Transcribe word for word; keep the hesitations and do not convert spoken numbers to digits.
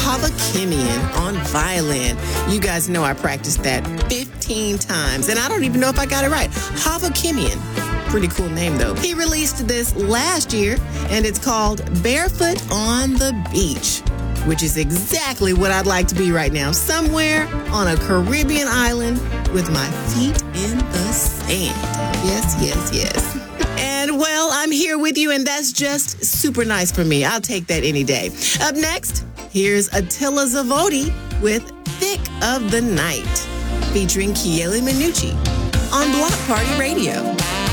Havakimian on violin. You guys know I practiced that fifteen times, and I don't even know if I got it right. Havakimian. Pretty cool name, though. He released this last year, and it's called Barefoot on the Beach, which is exactly what I'd like to be right now, somewhere on a Caribbean island with my feet in the sand. Yes, yes, yes. And, well, I'm here with you, and that's just super nice for me. I'll take that any day. Up next, here's Attila Zavodi with Thick of the Night, featuring Kiele Minucci on Block Party Radio.